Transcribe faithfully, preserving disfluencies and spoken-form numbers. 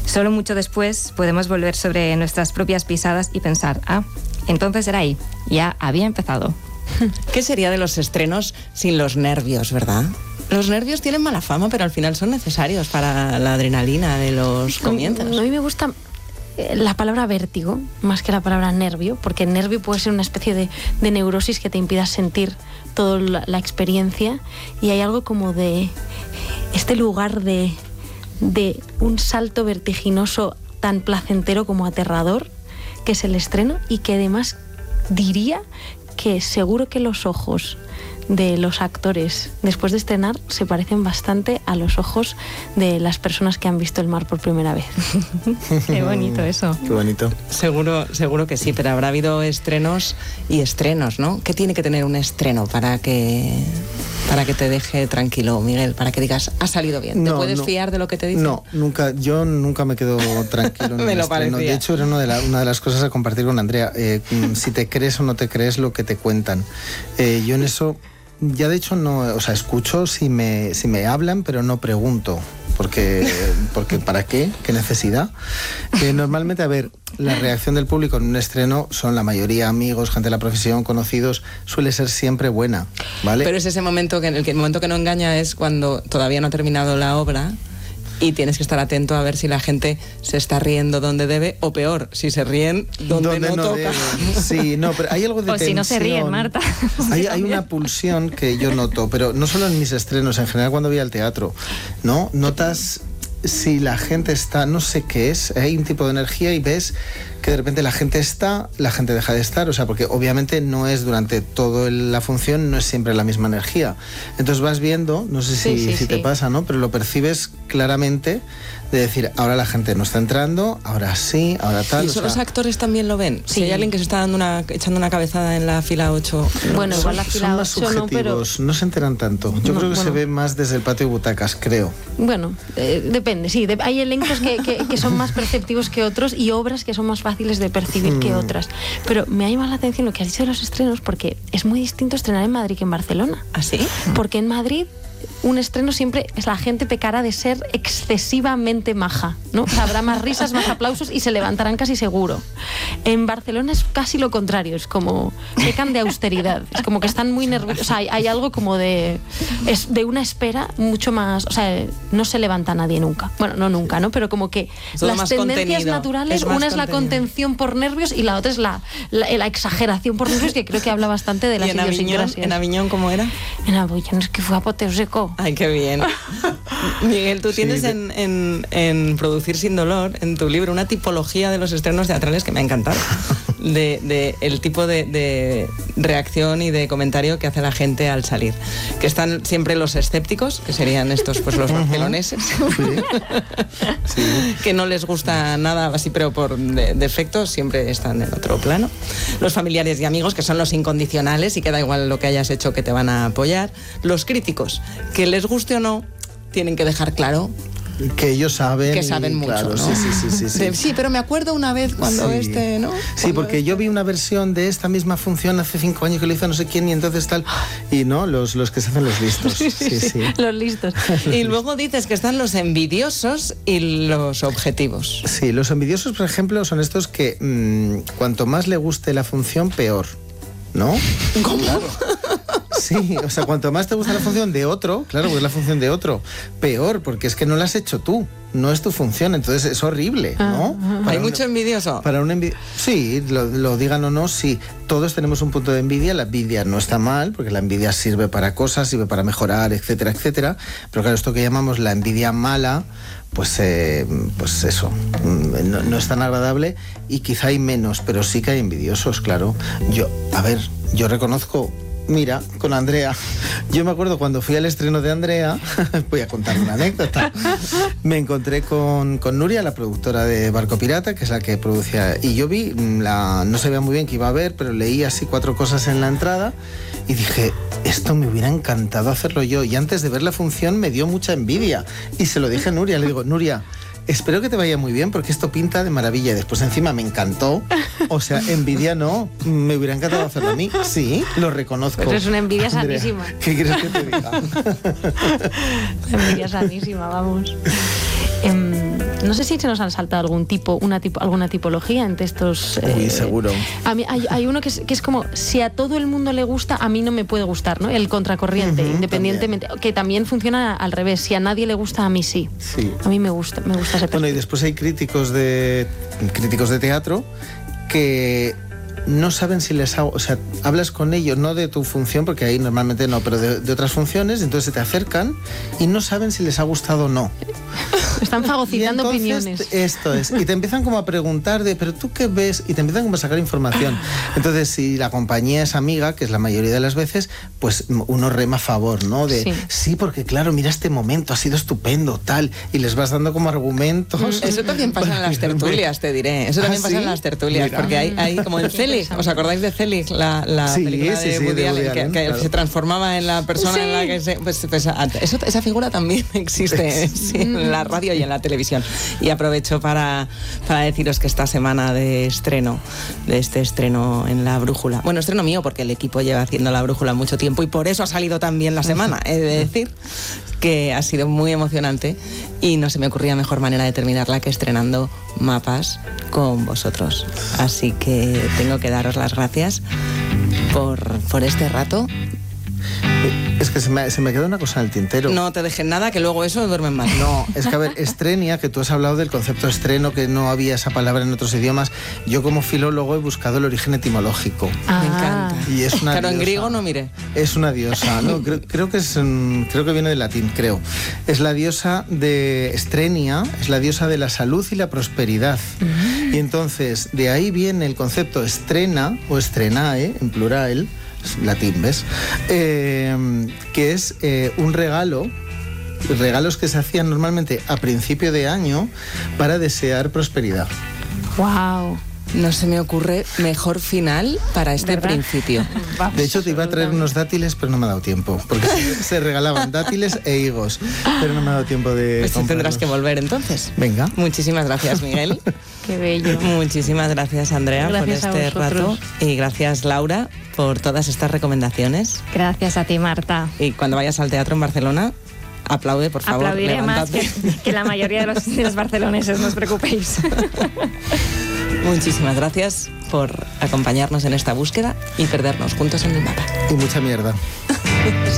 Solo mucho después podemos volver sobre nuestras propias pisadas y pensar, ah, entonces era ahí, ya había empezado. ¿Qué sería de los estrenos sin los nervios, verdad? Los nervios tienen mala fama, pero al final son necesarios para la adrenalina de los comienzos. A mí me gusta la palabra vértigo más que la palabra nervio, porque el nervio puede ser una especie de, de neurosis que te impida sentir toda la, la experiencia, y hay algo como de este lugar de, de un salto vertiginoso tan placentero como aterrador, que es el estreno, y que además diría que seguro que los ojos de los actores después de estrenar se parecen bastante a los ojos de las personas que han visto el mar por primera vez. Qué bonito eso. Qué bonito. Seguro, seguro que sí, pero habrá habido estrenos y estrenos, ¿no? ¿Qué tiene que tener un estreno para que, para que te deje tranquilo, Miguel? Para que digas, ha salido bien. ¿Te No, puedes no. fiar de lo que te dicen? No, nunca, yo nunca me quedo tranquilo en Me un lo estreno. parecía. De hecho, era una de, la- una de las cosas a compartir con Andrea. Eh, si te crees o no te crees lo que te cuentan. Eh, yo en eso, ya de hecho, no, o sea, escucho si me, si me hablan, pero no pregunto. Porque, porque ¿para qué? ¿Qué necesidad? Eh, normalmente, a ver, la reacción del público en un estreno son la mayoría amigos, gente de la profesión, conocidos, suele ser siempre buena, ¿vale? Pero es ese momento que, en el, que, el momento que no engaña es cuando todavía no ha terminado la obra y tienes que estar atento a ver si la gente se está riendo donde debe, o peor, si se ríen donde, Donde no, no toca. deben. Sí, no, pero hay algo de O si no se ríen, tensión. Marta. Hay, hay una pulsión que yo noto, pero no solo en mis estrenos, en general cuando voy al teatro, ¿no? Notas si la gente está, no sé qué es, hay un tipo de energía y ves que de repente la gente está, la gente deja de estar, o sea, porque obviamente no es durante toda la función, no es siempre la misma energía. Entonces vas viendo, no sé si, Sí, sí, si te sí. pasa, ¿no? Pero lo percibes claramente de decir, ahora la gente no está entrando, ahora sí, ahora tal. ¿Y o eso sea, los actores también lo ven? Si Sí. hay alguien que se está dando una, echando una cabezada en la fila ocho... Bueno, son, igual la son fila más ocho no, pero subjetivos, no se enteran tanto. Yo No, creo que se bueno. ve más desde el patio de butacas, creo. bueno, eh, depende, sí. De- hay elencos que, que- que son más perceptivos que otros y obras que son más fáciles de percibir que otras. Pero me ha llamado la atención lo que has dicho de los estrenos, porque es muy distinto estrenar en Madrid que en Barcelona. ¿Ah, sí? Porque en Madrid un estreno siempre es la gente pecará de ser excesivamente maja, ¿no? O sea, habrá más risas, más aplausos y se levantarán casi seguro. En Barcelona es casi lo contrario, es como pecan de austeridad, es como que están muy nerviosos, o sea, hay, hay algo como de es de una espera mucho más, o sea, no se levanta nadie nunca. Bueno, no nunca, ¿no? Pero como que Todo las más tendencias contenido, naturales, es más una es la contenido. contención por nervios y la otra es la, la, la exageración por nervios, que creo que habla bastante de las ¿Y en Aviñón, idiosincrasias. en Aviñón cómo era? En Aviñón es que fue apoteósico. Ay, qué bien. Miguel, tú Sí, tienes de- en, en, en Producir sin dolor, en tu libro, una tipología de los estrenos teatrales que me ha encantado. De, de el tipo de, de reacción y de comentario que hace la gente al salir. Que están siempre los escépticos, que serían estos, pues los barceloneses, que no les gusta nada así, pero por de- defecto siempre están en otro plano. Los familiares y amigos, que son los incondicionales y que da igual lo que hayas hecho, que te van a apoyar. Los críticos, que les guste o no, tienen que dejar claro Que ellos saben. que y, saben mucho, claro, ¿no? sí, sí, sí, sí, sí. De- sí, pero me acuerdo una vez cuando Sí. este, ¿no? Sí, Cuando porque yo vi una versión de esta misma función hace cinco años que lo hizo no sé quién y entonces tal. Y no, los, los que se hacen los listos. Sí, sí. Los listos. Y luego dices que están los envidiosos y los objetivos. Sí, los envidiosos, por ejemplo, son estos que mmm, cuanto más le guste la función, peor. ¿No? ¿Cómo? Sí, o sea, cuanto más te gusta la función de otro, claro, porque es la función de otro, peor, porque es que no la has hecho tú, no es tu función, entonces es horrible, ¿no? Para Hay un- mucho envidioso. Para un envi- Sí, lo, lo digan o no, sí. Todos tenemos un punto de envidia. La envidia no está mal, porque la envidia sirve para cosas, sirve para mejorar, etcétera, etcétera. Pero claro, esto que llamamos la envidia mala, pues, eh, pues eso, mm, no, no es tan agradable y quizá hay menos, pero sí que hay envidiosos, claro. Yo, a ver, yo reconozco. Mira, con Andrea, yo me acuerdo cuando fui al estreno de Andrea, voy a contar una anécdota, me encontré con, con Nuria, la productora de Barco Pirata, que es la que producía, y yo vi, la, no sabía muy bien qué iba a ver, pero leí así cuatro cosas en la entrada y dije, esto me hubiera encantado hacerlo yo, y antes de ver la función me dio mucha envidia, y se lo dije a Nuria, le digo, Nuria, espero que te vaya muy bien porque esto pinta de maravilla. Y después encima me encantó. O sea, envidia no. Me hubiera encantado hacerlo a mí. Sí, lo reconozco. Pues es una envidia Andrea, sanísima. ¿qué quieres que te diga? Envidia sanísima, vamos. Em, no sé si se nos han saltado algún tipo, una tipo, alguna tipología entre estos. Uy, eh, seguro. A mí hay, hay uno que es, que es como si a todo el mundo le gusta, a mí no me puede gustar, ¿no? El contracorriente, Uh-huh, independientemente, también. Que también funciona al revés. Si a nadie le gusta, a mí sí. Sí. A mí me gusta, me gusta ese perfil. Bueno, y después hay críticos de críticos de teatro que no saben si les hago, o sea, hablas con ellos, no de tu función, porque ahí normalmente no, pero de, de otras funciones, entonces se te acercan y no saben si les ha gustado o no. Están fagocitando opiniones. Esto es, y te empiezan como a preguntar de, pero tú qué ves, y te empiezan como a sacar información. Entonces, si la compañía es amiga, que es la mayoría de las veces, pues uno rema a favor, ¿no? De, sí, sí porque claro, mira este momento, ha sido estupendo, tal, y les vas dando como argumentos. Eso también pasa en las tertulias, te diré. Eso también ¿Ah, pasa sí? en las tertulias, mira. Porque hay, hay como en Zelig, ¿os acordáis de Zelig? La, la sí, película sí, de sí, Woody de Allen, que, que claro. se transformaba en la persona sí. en la que se... Pues, pues, eso, esa figura también existe sí, en la radio y en la televisión. Y aprovecho para, para deciros que esta semana de estreno, de este estreno en La Brújula, bueno, estreno mío porque el equipo lleva haciendo La Brújula mucho tiempo y por eso ha salido tan bien la semana, he de decir que ha sido muy emocionante y no se me ocurría mejor manera de terminarla que estrenando Mapas con vosotros. Así que tengo que daros las gracias por, por este rato. Es que se me, se me queda una cosa en el tintero. No te dejen nada, que luego eso duermen mal. No, es que a ver, estrenia, que tú has hablado del concepto estreno, que no había esa palabra en otros idiomas. Yo como filólogo he buscado el origen etimológico. Ah. Me encanta. Y es una claro, diosa. En griego no miré. Es una diosa, ¿no? creo, creo que es creo que viene del latín, creo. Es la diosa de Estrenia, es la diosa de la salud y la prosperidad. Mm. Y entonces, de ahí viene el concepto estrena o estrenae, en plural, latín, ¿ves? Eh, que es eh, un regalo, regalos que se hacían normalmente a principio de año para desear prosperidad. ¡Wow! No se me ocurre mejor final para este ¿verdad? Principio. De hecho, te iba a traer unos dátiles, pero no me ha dado tiempo, porque se regalaban dátiles e higos, pero no me ha dado tiempo de pues comprarlos. Tendrás que volver entonces. Venga. Muchísimas gracias, Miguel. Qué bello. Muchísimas gracias, Andrea, gracias por este rato. Y gracias, Laura, por todas estas recomendaciones. Gracias a ti, Marta. Y cuando vayas al teatro en Barcelona, aplaude, por favor. Aplaudiré más que, que la mayoría de los, de los barceloneses, no os preocupéis. Muchísimas gracias por acompañarnos en esta búsqueda y perdernos juntos en el mapa. Y mucha mierda.